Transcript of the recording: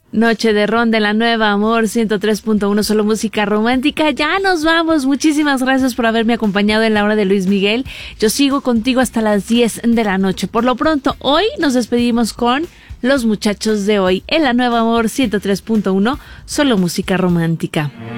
Noche de ronda en la nueva Amor 103.1, solo música romántica. Ya nos vamos. Muchísimas gracias por haberme acompañado en la hora de Luis Miguel. Yo sigo contigo hasta las 10 de la noche. Por lo pronto, hoy nos despedimos con Los Muchachos de Hoy en la nueva Amor 103.1, solo música romántica.